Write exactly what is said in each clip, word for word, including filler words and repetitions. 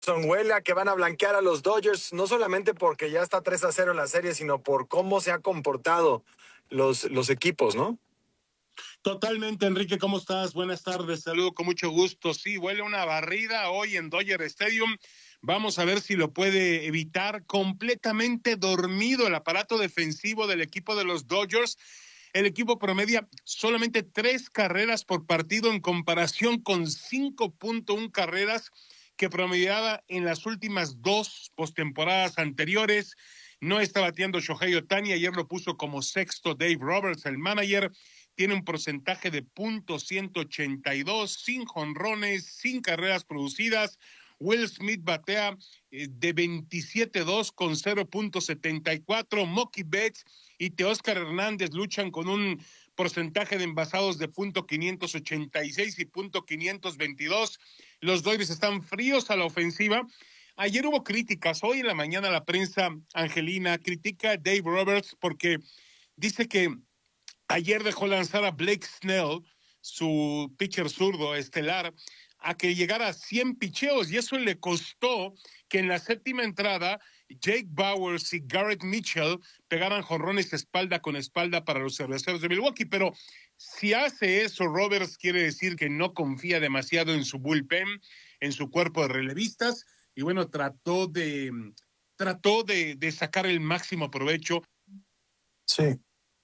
huele a que van a blanquear a los Dodgers, no solamente porque ya está tres a cero en la serie, sino por cómo se han comportado los, los equipos, ¿no? Totalmente, Enrique, ¿cómo estás? Buenas tardes, saludo con mucho gusto. Sí, huele una barrida hoy en Dodger Stadium. Vamos a ver si lo puede evitar. Completamente dormido el aparato defensivo del equipo de los Dodgers. El equipo promedia solamente tres carreras por partido en comparación con cinco punto uno carreras que promediaba en las últimas dos postemporadas anteriores. No está bateando Shohei Ohtani, ayer lo puso como sexto Dave Roberts, el manager. Tiene un porcentaje de punto ciento ochenta y dos, sin jonrones, sin carreras producidas. Will Smith batea eh, de veintisiete dos con cero punto setenta y cuatro. Mookie Betts y Teóscar Hernández luchan con un porcentaje de envasados de punto quinientos ochenta y seis y punto quinientos veintidós. Los Dodgers están fríos a la ofensiva. Ayer hubo críticas. Hoy en la mañana la prensa angelina critica a Dave Roberts porque dice que ayer dejó lanzar a Blake Snell, su pitcher zurdo estelar, a que llegara a cien picheos, y eso le costó que en la séptima entrada Jake Bauers y Garrett Mitchell pegaran jonrones espalda con espalda para los cerveceros de Milwaukee. Pero si hace eso, Roberts, quiere decir que no confía demasiado en su bullpen, en su cuerpo de relevistas, y bueno, trató de, trató de, de sacar el máximo provecho. Sí.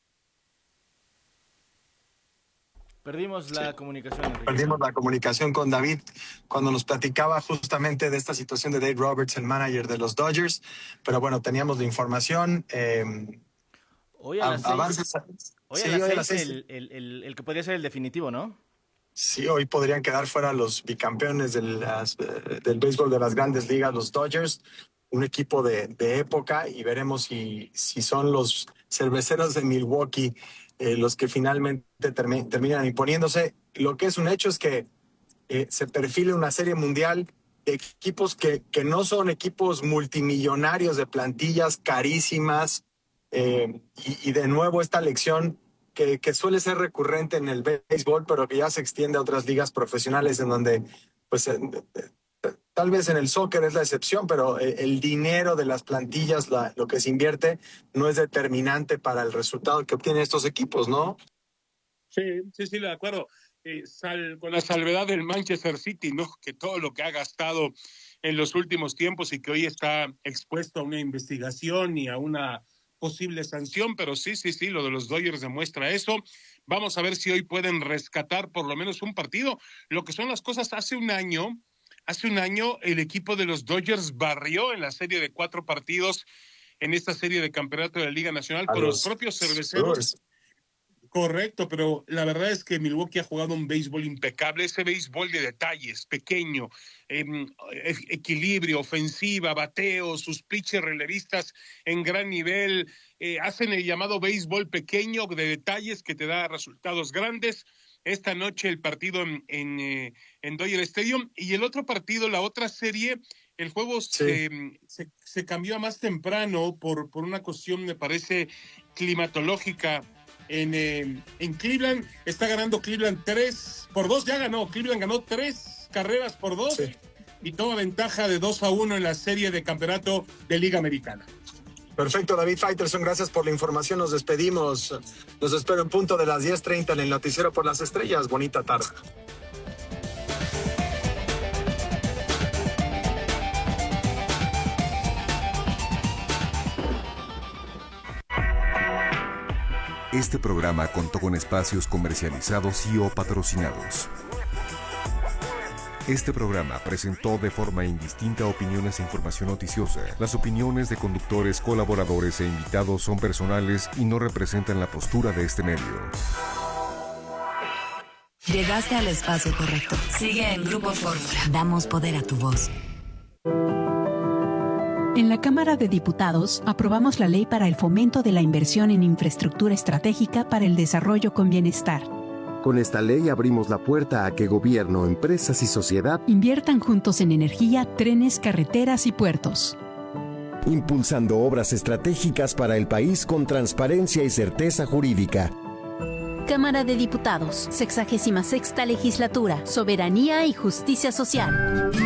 Perdimos la sí. comunicación. Enrique. Perdimos la comunicación con David cuando nos platicaba justamente de esta situación de Dave Roberts, el manager de los Dodgers. Pero bueno, teníamos la información. Eh, hoy a, a las avances, seis, hoy sí, a las hoy seis, a las seis el, el, el, el que podría ser el definitivo, ¿no? Sí, hoy podrían quedar fuera los bicampeones de las, del béisbol de las grandes ligas, los Dodgers, un equipo de, de época, y veremos si, si son los cerveceros de Milwaukee Eh, los que finalmente term- terminan imponiéndose. Lo que es un hecho es que eh, se perfila una serie mundial de equipos que, que no son equipos multimillonarios de plantillas carísimas, eh, y, y de nuevo esta lección que, que suele ser recurrente en el béisbol, pero que ya se extiende a otras ligas profesionales en donde pues eh, tal vez en el soccer es la excepción, pero el dinero de las plantillas, la, lo que se invierte, no es determinante para el resultado que obtienen estos equipos, ¿no? Sí, sí, sí, de acuerdo. Eh, sal, con la salvedad del Manchester City, ¿no? Que todo lo que ha gastado en los últimos tiempos y que hoy está expuesto a una investigación y a una posible sanción, pero sí, sí, sí, lo de los Dodgers demuestra eso. Vamos a ver si hoy pueden rescatar por lo menos un partido. Lo que son las cosas, hace un año... Hace un año el equipo de los Dodgers barrió en la serie de cuatro partidos en esta serie de campeonato de la Liga Nacional con los, los propios cerveceros. Spurs. Correcto, pero la verdad es que Milwaukee ha jugado un béisbol impecable, ese béisbol de detalles, pequeño, eh, equilibrio, ofensiva, bateo, sus pitchers relevistas en gran nivel, eh, hacen el llamado béisbol pequeño de detalles que te da resultados grandes. Esta noche el partido en, en, eh, en Dodger Stadium, y el otro partido, la otra serie, el juego sí. se, se, se cambió a más temprano por, por una cuestión, me parece, climatológica. En, eh, en Cleveland está ganando Cleveland tres por dos, ya ganó, Cleveland ganó tres carreras por dos, sí. Y toma ventaja de dos a uno en la serie de campeonato de Liga Americana. Perfecto, David Faitelson, gracias por la información, nos despedimos. Los espero en punto de las diez treinta en el Noticiero por las Estrellas. Bonita tarde. Este programa contó con espacios comercializados y o patrocinados. Este programa presentó de forma indistinta opiniones e información noticiosa. Las opiniones de conductores, colaboradores e invitados son personales y no representan la postura de este medio. Llegaste al espacio correcto. Sigue en Grupo Fórmula. Damos poder a tu voz. En la Cámara de Diputados aprobamos la Ley para el Fomento de la Inversión en Infraestructura Estratégica para el Desarrollo con Bienestar. Con esta ley abrimos la puerta a que gobierno, empresas y sociedad inviertan juntos en energía, trenes, carreteras y puertos. Impulsando obras estratégicas para el país con transparencia y certeza jurídica. Cámara de Diputados, sexagésima sexta Legislatura, Soberanía y Justicia Social.